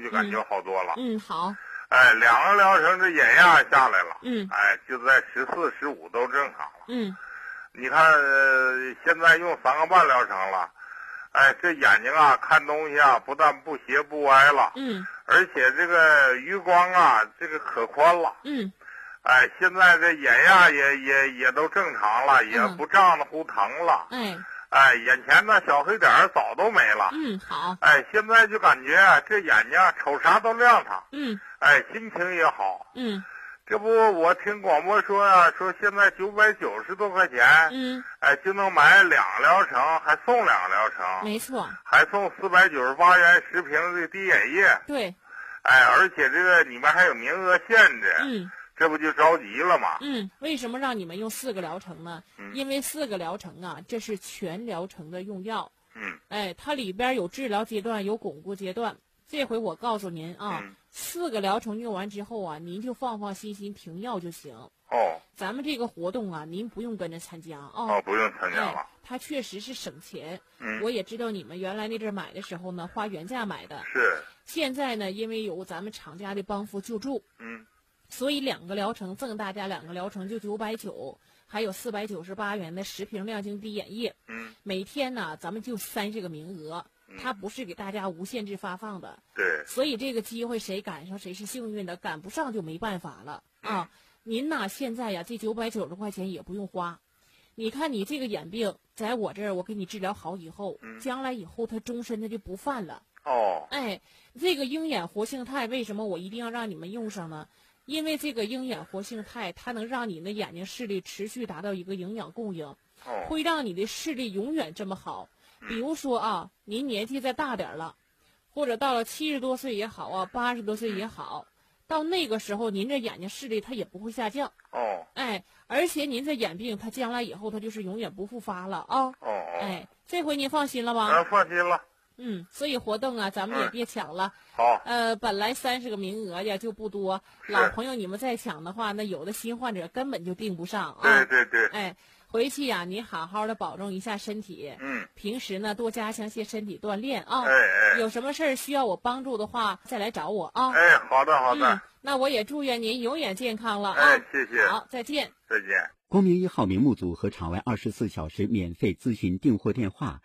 就感觉好多了。 好。 哎，2个疗程这眼压下来了。哎，就在14、15都正常了。你看，现在用3个半疗程了。哎，这眼睛啊，看东西啊，不但不斜不歪了。而且这个余光啊，这个可宽了。哎，现在这眼压也都正常了，也不胀得乎疼了。哎，眼前的小黑点早都没了。 好。 哎，现在就感觉这眼睛瞅啥都亮堂。哎，心情也好。这不我听广播说啊，说现在990多块钱。哎，就能买2个疗程，还送2个疗程。 没错。 还送498元10瓶的滴眼液。 对。 哎，而且这个里面还有名额限制。这不就着急了吗？ 为什么让你们用4个疗程呢？因为4个疗程啊，这是全疗程的用药。哎，它里边有治疗阶段，有巩固阶段。这回我告诉您啊，4个疗程用完之后啊，您就放放心停药就行。咱们这个活动啊，您不用跟着参加啊。 不用参加了。 它确实是省钱。我也知道你们原来那阵买的时候呢，花原价买的。 是。 现在呢，因为有咱们厂家的帮扶救助。所以2个疗程赠大家2个疗程就990，还有498元的10瓶亮晶滴眼液。每天呢，咱们就30个名额，它不是给大家无限制发放的。 对。 所以这个机会谁赶上谁是幸运的，赶不上就没办法了啊！您呐，现在呀，这990块钱也不用花。你看你这个眼病，在我这儿我给你治疗好以后，将来以后它终身它就不犯了。哎，这个鹰眼活性肽为什么我一定要让你们用上呢？因为这个鹰眼活性肽，它能让你的眼睛视力持续达到一个营养供应，会让你的视力永远这么好。比如说啊，您年纪再大点了，或者到了70多岁也好啊，80多岁也好，到那个时候您这眼睛视力它也不会下降。哎，而且您这眼病它将来以后它就是永远不复发了啊。哎，这回您放心了吧？ 放心了。 所以活动啊，咱们也别抢了。 好。 本来30个名额呀就不多，老朋友你们再抢的话，那有的新患者根本就订不上啊。 对。 哎，回去呀，你好好的保重一下身体。平时呢多加强些身体锻炼啊。有什么事儿需要我帮助的话，再来找我啊。 好的。 那我也祝愿您永远健康了啊。 谢谢。 好，再见。 再见。 光明1号名目组和场外24小时免费咨询订货电话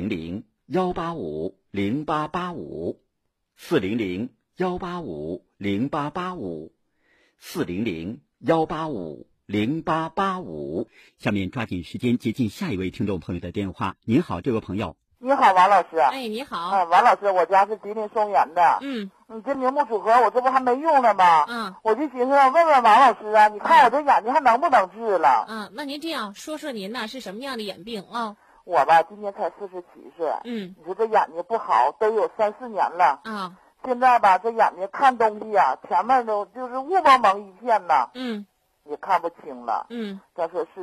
400-185-0885，400-185-0885。下面抓紧时间接近下一位听众朋友的电话。您好，这位朋友。 你好，王老师。 哎，你好。 王老师，我家是吉林松原的。你这明目组合我这不还没用呢吗？我就寻思问问王老师啊，你看我这眼睛还能不能治了？ 那您这样说说您呐是什么样的眼病啊？ 我吧今年才47岁。你说这眼睛不好都有3、4年了。现在吧这眼睛看东西啊，前面都就是雾蒙蒙一片呐。也看不清了。再说视